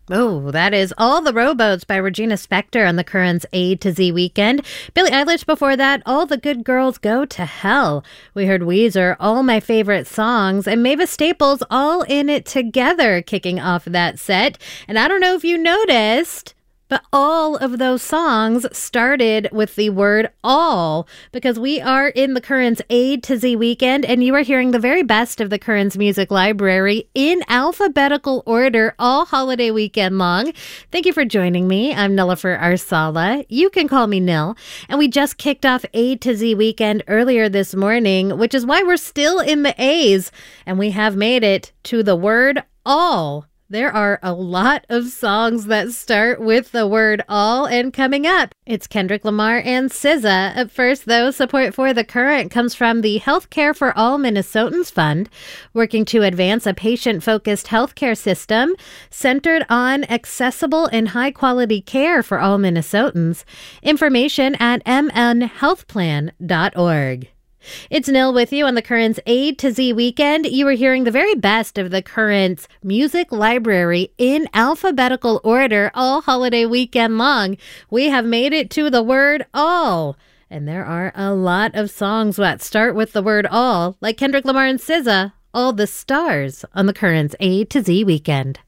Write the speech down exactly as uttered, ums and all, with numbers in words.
Oh, that is All the Rowboats by Regina Spektor on the Currents A to Z weekend. Billie Eilish before that, All the Good Girls Go to Hell. We heard Weezer, All My Favorite Songs, and Mavis Staples, All in It Together, kicking off that set. And I don't know if you noticed, but all of those songs started with the word all, because we are in the Currents A to Z weekend, and you are hearing the very best of the Currents Music Library in alphabetical order all holiday weekend long. Thank you for joining me. I'm Nilofer Arsala. You can call me Nil. And we just kicked off A to Z weekend earlier this morning, which is why we're still in the A's, and we have made it to the word all. There are a lot of songs that start with the word all, and coming up, it's Kendrick Lamar and S Z A. At first, though, support for The Current comes from the Healthcare for All Minnesotans Fund, working to advance a patient-focused healthcare system centered on accessible and high-quality care for all Minnesotans. Information at m n health plan dot org. It's Nil with you on the Currents A to Z weekend. You are hearing the very best of the Currents Music Library in alphabetical order all holiday weekend long. We have made it to the word all. And there are a lot of songs that start with the word all, like Kendrick Lamar and S Z A, All the Stars on the Currents A to Z weekend.